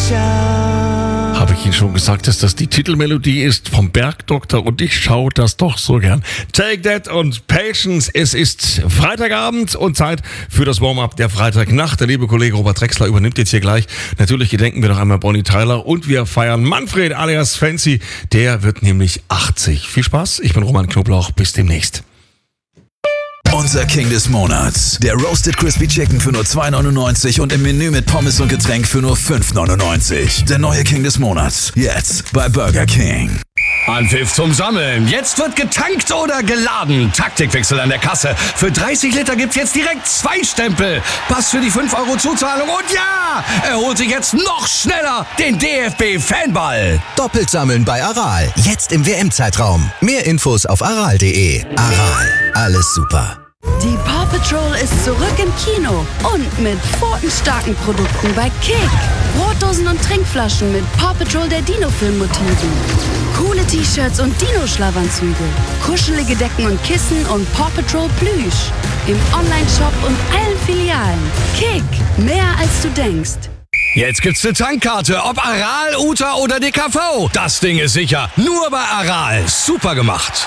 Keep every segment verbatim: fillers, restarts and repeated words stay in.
Habe ich Ihnen schon gesagt, dass das die Titelmelodie ist vom Bergdoktor und ich schaue das doch so gern. Take That und Patience. Es ist Freitagabend und Zeit für das Warm-up der Freitagnacht. Der liebe Kollege Robert Drexler übernimmt jetzt hier gleich. Natürlich gedenken wir noch einmal Bonnie Tyler und wir feiern Manfred alias Fancy. Der wird nämlich achtzig. Viel Spaß, ich bin Roman Knoblauch. Bis demnächst. Unser King des Monats. Der Roasted Crispy Chicken für nur zwei neunundneunzig und im Menü mit Pommes und Getränk für nur fünf neunundneunzig. Der neue King des Monats. Jetzt bei Burger King. Anpfiff zum Sammeln. Jetzt wird getankt oder geladen. Taktikwechsel an der Kasse. Für dreißig Liter gibt's jetzt direkt zwei Stempel. Pass für die fünf Euro Zuzahlung und ja, er holt sich jetzt noch schneller den D F B-Fanball. Doppelt sammeln bei Aral. Jetzt im W M-Zeitraum. Mehr Infos auf aral punkt de. Aral. Alles super. Die Paw Patrol ist zurück im Kino und mit pfotenstarken Produkten bei Kick. Brotdosen und Trinkflaschen mit Paw Patrol der Dino-Film-Motiven. Coole T-Shirts und Dino-Schlafanzüge. Kuschelige Decken und Kissen und Paw Patrol Plüsch. Im Online-Shop und allen Filialen. Kick, mehr als du denkst. Jetzt gibt's eine Tankkarte, ob Aral, Uta oder D K V. Das Ding ist sicher, nur bei Aral. Super gemacht.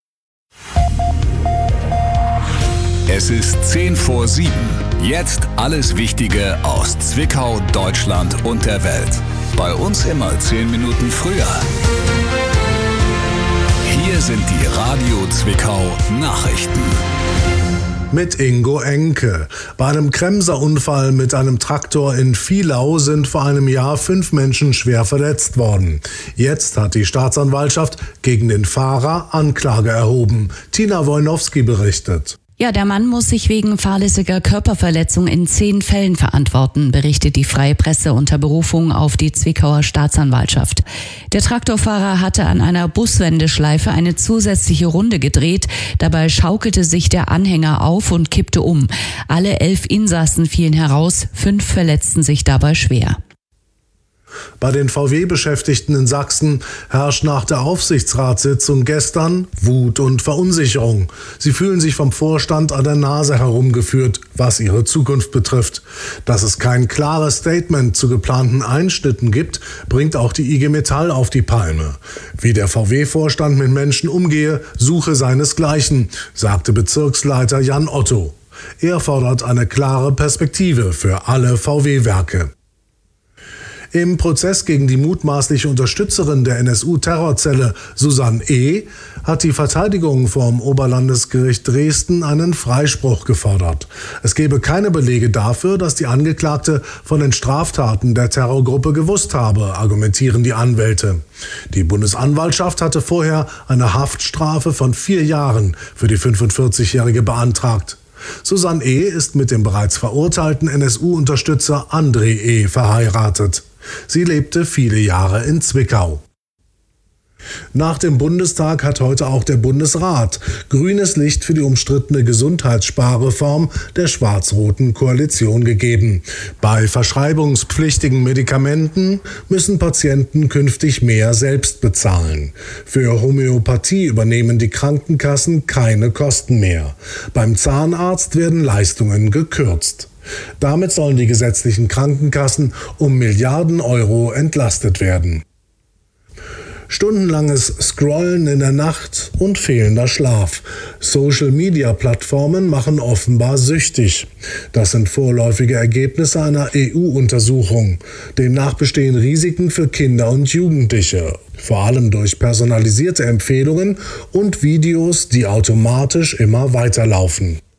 Es ist zehn vor sieben. Jetzt alles Wichtige aus Zwickau, Deutschland und der Welt. Bei uns immer zehn Minuten früher. Hier sind die Radio Zwickau Nachrichten. Mit Ingo Enke. Bei einem Kremser-Unfall mit einem Traktor in Vielau sind vor einem Jahr fünf Menschen schwer verletzt worden. Jetzt hat die Staatsanwaltschaft gegen den Fahrer Anklage erhoben. Tina Wojnowski berichtet. Ja, der Mann muss sich wegen fahrlässiger Körperverletzung in zehn Fällen verantworten, berichtet die Freie Presse unter Berufung auf die Zwickauer Staatsanwaltschaft. Der Traktorfahrer hatte an einer Buswendeschleife eine zusätzliche Runde gedreht. Dabei schaukelte sich der Anhänger auf und kippte um. Alle elf Insassen fielen heraus, fünf verletzten sich dabei schwer. Bei den V W-Beschäftigten in Sachsen herrscht nach der Aufsichtsratssitzung gestern Wut und Verunsicherung. Sie fühlen sich vom Vorstand an der Nase herumgeführt, was ihre Zukunft betrifft. Dass es kein klares Statement zu geplanten Einschnitten gibt, bringt auch die I G Metall auf die Palme. Wie der V W-Vorstand mit Menschen umgehe, suche seinesgleichen, sagte Bezirksleiter Jan Otto. Er fordert eine klare Perspektive für alle V W-Werke. Im Prozess gegen die mutmaßliche Unterstützerin der N S U-Terrorzelle Susanne E. hat die Verteidigung vom Oberlandesgericht Dresden einen Freispruch gefordert. Es gebe keine Belege dafür, dass die Angeklagte von den Straftaten der Terrorgruppe gewusst habe, argumentieren die Anwälte. Die Bundesanwaltschaft hatte vorher eine Haftstrafe von vier Jahren für die fünfundvierzigjährige beantragt. Susanne E. ist mit dem bereits verurteilten N S U-Unterstützer André E. verheiratet. Sie lebte viele Jahre in Zwickau. Nach dem Bundestag hat heute auch der Bundesrat grünes Licht für die umstrittene Gesundheitssparreform der schwarz-roten Koalition gegeben. Bei verschreibungspflichtigen Medikamenten müssen Patienten künftig mehr selbst bezahlen. Für Homöopathie übernehmen die Krankenkassen keine Kosten mehr. Beim Zahnarzt werden Leistungen gekürzt. Damit sollen die gesetzlichen Krankenkassen um Milliarden Euro entlastet werden. Stundenlanges Scrollen in der Nacht und fehlender Schlaf. Social-Media-Plattformen machen offenbar süchtig. Das sind vorläufige Ergebnisse einer E U-Untersuchung. Demnach bestehen Risiken für Kinder und Jugendliche, vor allem durch personalisierte Empfehlungen und Videos, die automatisch immer weiterlaufen.